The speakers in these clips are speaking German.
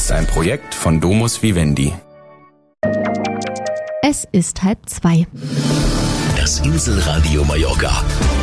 ist ein Projekt von Domus Vivendi. Es ist 1:30. Das Inselradio Mallorca.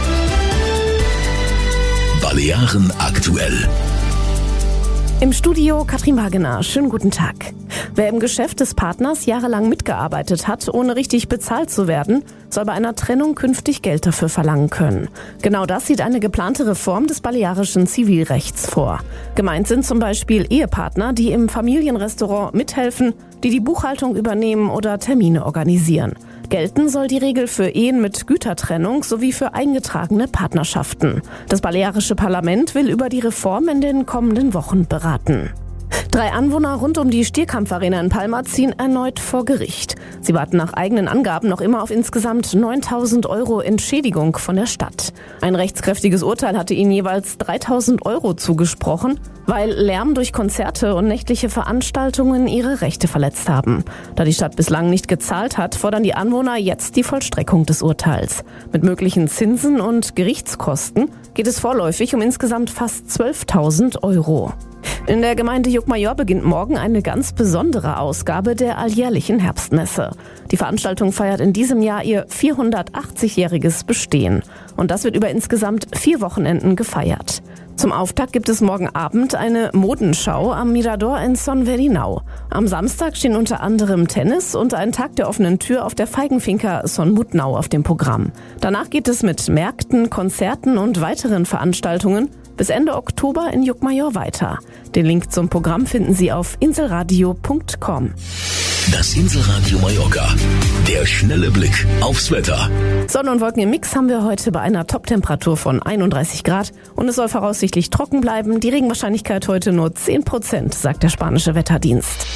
Balearen aktuell. Im Studio Katrin Wagener. Schönen guten Tag. Wer im Geschäft des Partners jahrelang mitgearbeitet hat, ohne richtig bezahlt zu werden, soll bei einer Trennung künftig Geld dafür verlangen können. Genau das sieht eine geplante Reform des balearischen Zivilrechts vor. Gemeint sind zum Beispiel Ehepartner, die im Familienrestaurant mithelfen, die die Buchhaltung übernehmen oder Termine organisieren. Gelten soll die Regel für Ehen mit Gütertrennung sowie für eingetragene Partnerschaften. Das balearische Parlament will über die Reform in den kommenden Wochen beraten. 3 Anwohner rund um die Stierkampfarena in Palma ziehen erneut vor Gericht. Sie warten nach eigenen Angaben noch immer auf insgesamt 9.000 € Entschädigung von der Stadt. Ein rechtskräftiges Urteil hatte ihnen jeweils 3.000 € zugesprochen, weil Lärm durch Konzerte und nächtliche Veranstaltungen ihre Rechte verletzt haben. Da die Stadt bislang nicht gezahlt hat, fordern die Anwohner jetzt die Vollstreckung des Urteils. Mit möglichen Zinsen und Gerichtskosten geht es vorläufig um insgesamt fast 12.000 €. In der Gemeinde Llucmajor beginnt morgen eine ganz besondere Ausgabe der alljährlichen Herbstmesse. Die Veranstaltung feiert in diesem Jahr ihr 480-jähriges Bestehen. Und das wird über insgesamt 4 Wochenenden gefeiert. Zum Auftakt gibt es morgen Abend eine Modenschau am Mirador in Son Verinau. Am Samstag stehen unter anderem Tennis und ein Tag der offenen Tür auf der Feigenfinca Son Mutnau auf dem Programm. Danach geht es mit Märkten, Konzerten und weiteren Veranstaltungen bis Ende Oktober in Llucmajor weiter. Den Link zum Programm finden Sie auf inselradio.com. Das Inselradio Mallorca. Der schnelle Blick aufs Wetter. Sonne und Wolken im Mix haben wir heute bei einer Toptemperatur von 31 Grad und es soll voraussichtlich trocken bleiben. Die Regenwahrscheinlichkeit heute nur 10%, sagt der spanische Wetterdienst.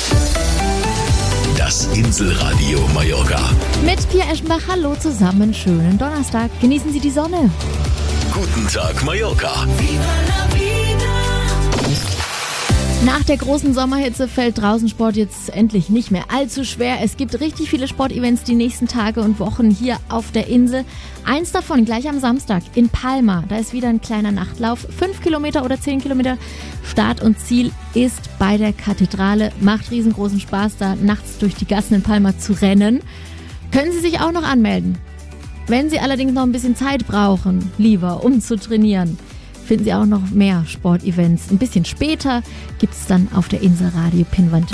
Das Inselradio Mallorca. Mit Pia Eschenbach, hallo zusammen, schönen Donnerstag. Genießen Sie die Sonne. Guten Tag, Mallorca. Nach der großen Sommerhitze fällt Draußensport jetzt endlich nicht mehr allzu schwer. Es gibt richtig viele Sportevents die nächsten Tage und Wochen hier auf der Insel. Eins davon gleich am Samstag in Palma. Da ist wieder ein kleiner Nachtlauf. 5 Kilometer oder 10 Kilometer. Start und Ziel ist bei der Kathedrale. Macht riesengroßen Spaß, da nachts durch die Gassen in Palma zu rennen. Können Sie sich auch noch anmelden? Wenn Sie allerdings noch ein bisschen Zeit brauchen, lieber, um zu trainieren, finden Sie auch noch mehr Sportevents. Ein bisschen später gibt es dann auf der Inselradio Pinwand